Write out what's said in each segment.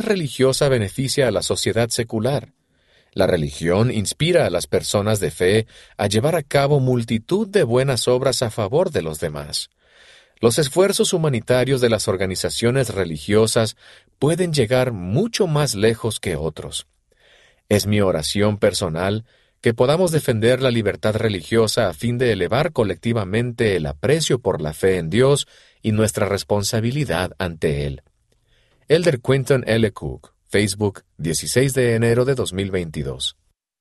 religiosa beneficia a la sociedad secular. La religión inspira a las personas de fe a llevar a cabo multitud de buenas obras a favor de los demás. Los esfuerzos humanitarios de las organizaciones religiosas pueden llegar mucho más lejos que otros. Es mi oración personal que podamos defender la libertad religiosa a fin de elevar colectivamente el aprecio por la fe en Dios y nuestra responsabilidad ante Él. Elder Quinton L. Cook, Facebook, 16 de enero de 2022.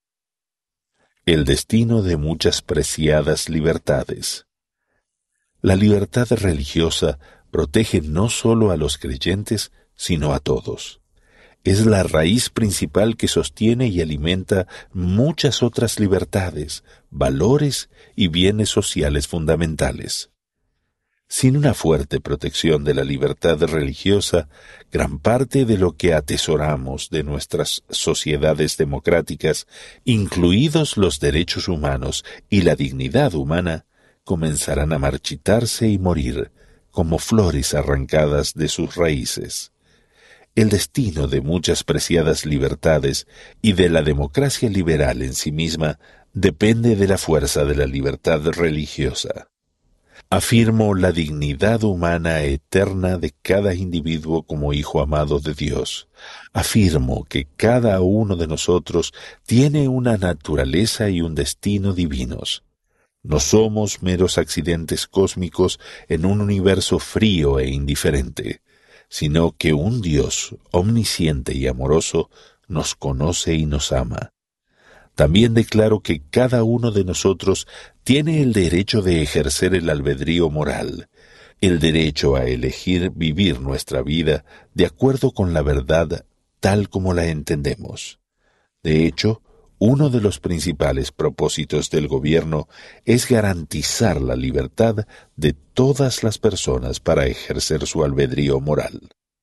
El destino de muchas preciadas libertades. La libertad religiosa protege no solo a los creyentes, sino a todos. Es la raíz principal que sostiene y alimenta muchas otras libertades, valores y bienes sociales fundamentales. Sin una fuerte protección de la libertad religiosa, gran parte de lo que atesoramos de nuestras sociedades democráticas, incluidos los derechos humanos y la dignidad humana, comenzarán a marchitarse y morir como flores arrancadas de sus raíces. El destino de muchas preciadas libertades y de la democracia liberal en sí misma depende de la fuerza de la libertad religiosa. Afirmo la dignidad humana eterna de cada individuo como hijo amado de Dios. Afirmo que cada uno de nosotros tiene una naturaleza y un destino divinos. No somos meros accidentes cósmicos en un universo frío e indiferente, sino que un Dios omnisciente y amoroso nos conoce y nos ama. También declaro que cada uno de nosotros tiene el derecho de ejercer el albedrío moral, el derecho a elegir vivir nuestra vida de acuerdo con la verdad tal como la entendemos. De hecho, uno de los principales propósitos del gobierno es garantizar la libertad de todas las personas para ejercer su albedrío moral.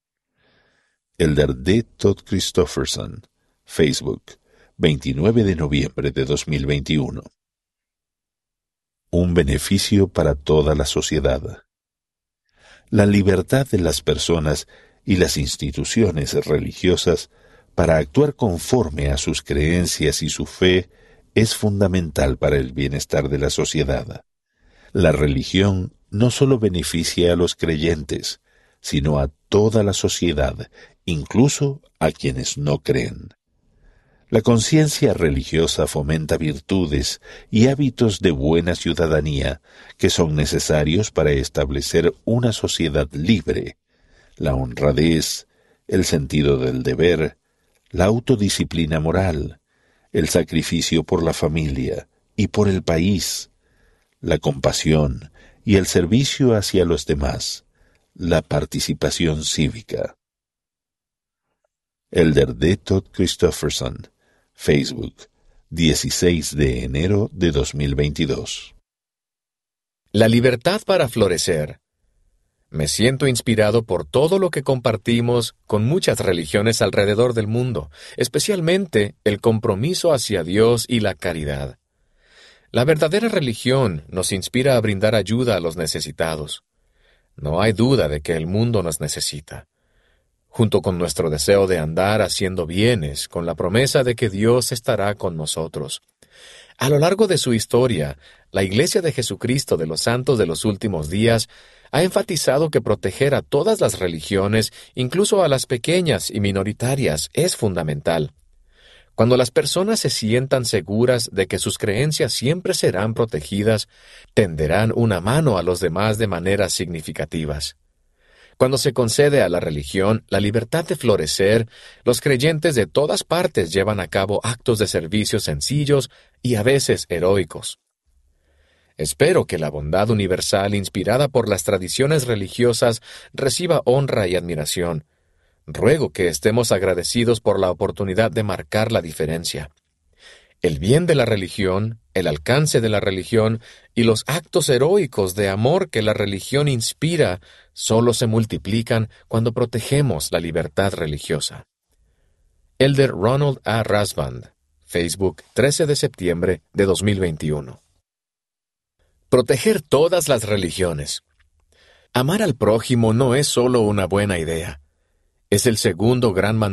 Elder D. Todd Christofferson, Facebook, 29 de noviembre de 2021. Un beneficio para toda la sociedad. La libertad de las personas y las instituciones religiosas para actuar conforme a sus creencias y su fe es fundamental para el bienestar de la sociedad. La religión no solo beneficia a los creyentes, sino a toda la sociedad, incluso a quienes no creen. La conciencia religiosa fomenta virtudes y hábitos de buena ciudadanía que son necesarios para establecer una sociedad libre. La honradez, el sentido del deber, la autodisciplina moral, el sacrificio por la familia y por el país, la compasión y el servicio hacia los demás, la participación cívica. Elder D. Todd Christofferson, Facebook, 16 de enero de 2022. La libertad para florecer. Me siento inspirado por todo lo que compartimos con muchas religiones alrededor del mundo, especialmente el compromiso hacia Dios y la caridad. La verdadera religión nos inspira a brindar ayuda a los necesitados. No hay duda de que el mundo nos necesita. Junto con nuestro deseo de andar haciendo bienes, con la promesa de que Dios estará con nosotros. A lo largo de su historia, la Iglesia de Jesucristo de los Santos de los Últimos Días ha enfatizado que proteger a todas las religiones, incluso a las pequeñas y minoritarias, es fundamental. Cuando las personas se sientan seguras de que sus creencias siempre serán protegidas, tenderán una mano a los demás de maneras significativas. Cuando se concede a la religión la libertad de florecer, los creyentes de todas partes llevan a cabo actos de servicio sencillos y a veces heroicos. Espero que la bondad universal inspirada por las tradiciones religiosas reciba honra y admiración. Ruego que estemos agradecidos por la oportunidad de marcar la diferencia. El bien de la religión, el alcance de la religión y los actos heroicos de amor que la religión inspira solo se multiplican cuando protegemos la libertad religiosa. Elder Ronald A. Rasband, Facebook, 13 de septiembre de 2021. Proteger todas las religiones. Amar al prójimo no es solo una buena idea. Es el segundo gran mandamiento